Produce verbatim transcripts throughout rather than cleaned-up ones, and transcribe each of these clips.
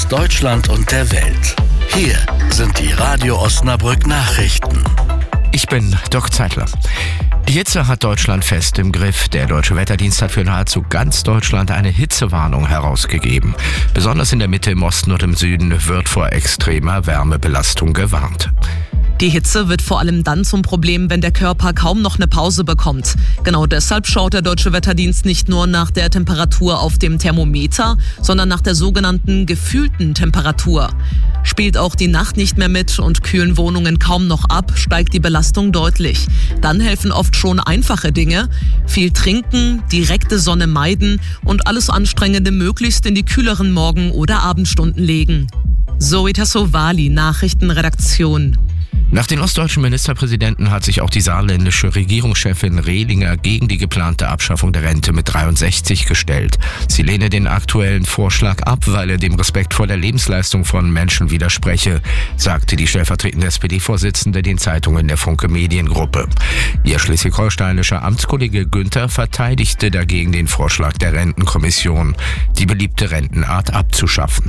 aus Deutschland und der Welt. Hier sind die Radio Osnabrück Nachrichten. Ich bin Dirk Zeitler. Die Hitze hat Deutschland fest im Griff. Der Deutsche Wetterdienst hat für nahezu ganz Deutschland eine Hitzewarnung herausgegeben. Besonders in der Mitte, im Osten und im Süden wird vor extremer Wärmebelastung gewarnt. Die Hitze wird vor allem dann zum Problem, wenn der Körper kaum noch eine Pause bekommt. Genau deshalb schaut der Deutsche Wetterdienst nicht nur nach der Temperatur auf dem Thermometer, sondern nach der sogenannten gefühlten Temperatur. Spielt auch die Nacht nicht mehr mit und kühlen Wohnungen kaum noch ab, steigt die Belastung deutlich. Dann helfen oft schon einfache Dinge. Viel trinken, direkte Sonne meiden und alles Anstrengende möglichst in die kühleren Morgen- oder Abendstunden legen. Zoe Tassovali, Nachrichtenredaktion. Nach den ostdeutschen Ministerpräsidenten hat sich auch die saarländische Regierungschefin Rehlinger gegen die geplante Abschaffung der Rente mit dreiundsechzig gestellt. Sie lehne den aktuellen Vorschlag ab, weil er dem Respekt vor der Lebensleistung von Menschen widerspreche, sagte die stellvertretende S P D-Vorsitzende den Zeitungen der Funke Mediengruppe. Ihr schleswig-holsteinischer Amtskollege Günther verteidigte dagegen den Vorschlag der Rentenkommission, die beliebte Rentenart abzuschaffen.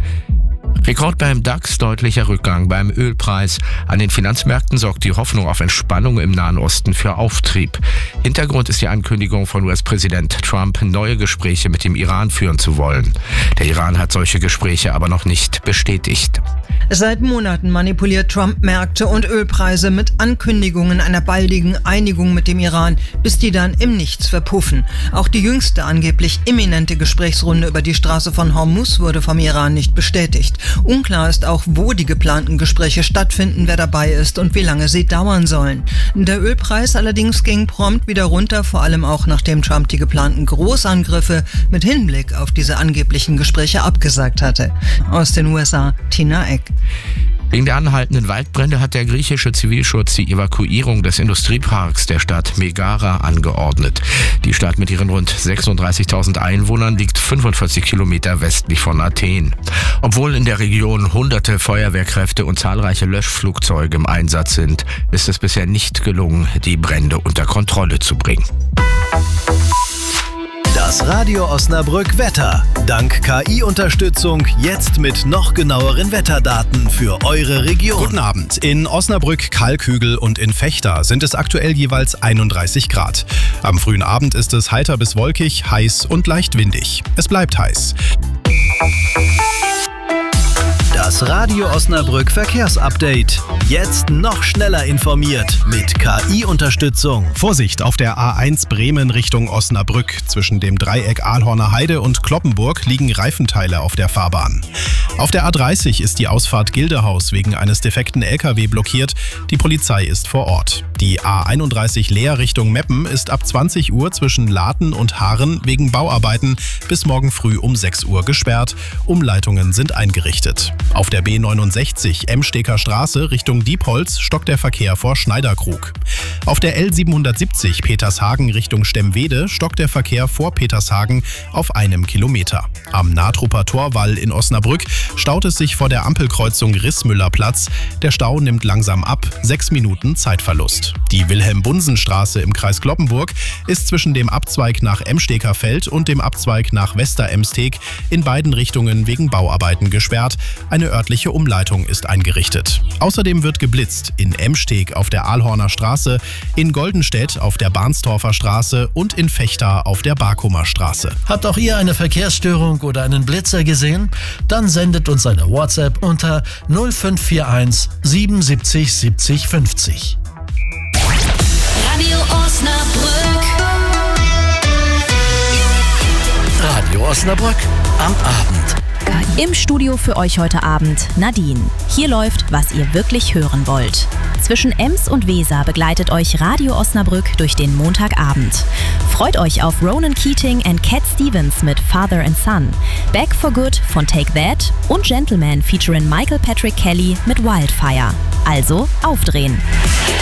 Rekord beim DAX, deutlicher Rückgang beim Ölpreis. An den Finanzmärkten sorgt die Hoffnung auf Entspannung im Nahen Osten für Auftrieb. Hintergrund ist die Ankündigung von U S-Präsident Trump, neue Gespräche mit dem Iran führen zu wollen. Der Iran hat solche Gespräche aber noch nicht bestätigt. Seit Monaten manipuliert Trump Märkte und Ölpreise mit Ankündigungen einer baldigen Einigung mit dem Iran, bis die dann im Nichts verpuffen. Auch die jüngste angeblich imminente Gesprächsrunde über die Straße von Hormuz wurde vom Iran nicht bestätigt. Unklar ist auch, wo die geplanten Gespräche stattfinden, wer dabei ist und wie lange sie dauern sollen. Der Ölpreis allerdings ging prompt wieder runter, vor allem auch nachdem Trump die geplanten Großangriffe mit Hinblick auf diese angeblichen Gespräche abgesagt hatte. Aus den U S A, Tina Eck. Wegen der anhaltenden Waldbrände hat der griechische Zivilschutz die Evakuierung des Industrieparks der Stadt Megara angeordnet. Die Stadt mit ihren rund sechsunddreißigtausend Einwohnern liegt fünfundvierzig Kilometer westlich von Athen. Obwohl in der Region hunderte Feuerwehrkräfte und zahlreiche Löschflugzeuge im Einsatz sind, ist es bisher nicht gelungen, die Brände unter Kontrolle zu bringen. Das Radio Osnabrück Wetter. Dank K I-Unterstützung jetzt mit noch genaueren Wetterdaten für eure Region. Guten Abend. In Osnabrück, Kalkhügel und in Vechta sind es aktuell jeweils einunddreißig Grad. Am frühen Abend ist es heiter bis wolkig, heiß und leicht windig. Es bleibt heiß. Das Radio Osnabrück Verkehrsupdate. Jetzt noch schneller informiert mit K I-Unterstützung. Vorsicht auf der A eins Bremen Richtung Osnabrück. Zwischen dem Dreieck Ahlhorner Heide und Kloppenburg liegen Reifenteile auf der Fahrbahn. Auf der A dreißig ist die Ausfahrt Gildehaus wegen eines defekten L K W blockiert. Die Polizei ist vor Ort. Die A einunddreißig Leer Richtung Meppen ist ab zwanzig Uhr zwischen Laten und Haaren wegen Bauarbeiten bis morgen früh um sechs Uhr gesperrt. Umleitungen sind eingerichtet. Auf der B neunundsechzig Emsteker Straße Richtung Diepholz stockt der Verkehr vor Schneiderkrug. Auf der L siebenhundertsiebzig Petershagen Richtung Stemwede stockt der Verkehr vor Petershagen auf einem Kilometer. Am Natrupper Torwall in Osnabrück staut es sich vor der Ampelkreuzung Rissmüllerplatz. Der Stau nimmt langsam ab, sechs Minuten Zeitverlust. Die Wilhelm-Bunsen-Straße im Kreis Kloppenburg ist zwischen dem Abzweig nach Emstekerfeld und dem Abzweig nach Westeremsteg in beiden Richtungen wegen Bauarbeiten gesperrt. Eine örtliche Umleitung ist eingerichtet. Außerdem wird geblitzt in Emsteg auf der Ahlhorner Straße, in Goldenstedt auf der Barnstorfer Straße und in Vechta auf der Barkumer Straße. Habt auch ihr eine Verkehrsstörung oder einen Blitzer gesehen? Dann sendet uns eine WhatsApp unter null fünf vier eins siebenundsiebzig siebzig fünfzig. Radio Osnabrück. Radio Osnabrück am Abend. Im Studio für euch heute Abend Nadine. Hier läuft, was ihr wirklich hören wollt. Zwischen Ems und Weser begleitet euch Radio Osnabrück durch den Montagabend. Freut euch auf Ronan Keating and Cat Stevens mit Father and Son, Back for Good von Take That und Gentleman featuring Michael Patrick Kelly mit Wildfire. Also aufdrehen.